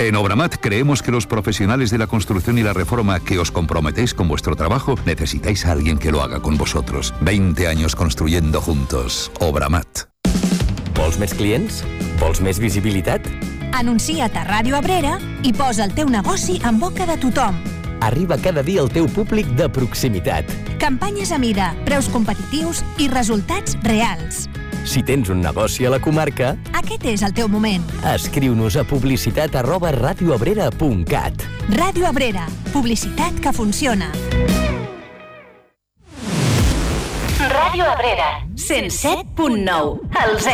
En Obramat creemos que los profesionales de la construcción y la reforma que os comprometéis con vuestro trabajo necesitáis a alguien que lo haga con vosotros. 20 años construyendo juntos. Obramat. Vols més clients? Vols més visibilitat? Anuncia't a Ràdio Abrera i posa el teu negoci en boca de tothom. Arriba cada dia al teu públic de proximitat. Campanyes a mida, preus competitius i resultats reals. Si tens un negoci a la comarca, aquest és el teu moment. Escriu-nos a publicitat@radioabrera.cat. Ràdio Abrera, publicitat que funciona. Ràdio Abrera, 107.9, el 0.